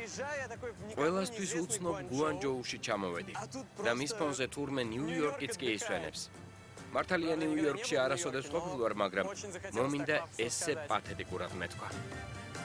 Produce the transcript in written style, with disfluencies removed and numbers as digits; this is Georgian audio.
ყველასთვის უცნობ გუანჯოუში ჩამოვედი და მის ფონზე თურმე ნიუ-იორკიც კი ისვენებს. მართალია ნიუ-იორკში არასოდეს ყოფილვარ, მაგრამ მომინდა ესე პათეტიკურად მეთქვა.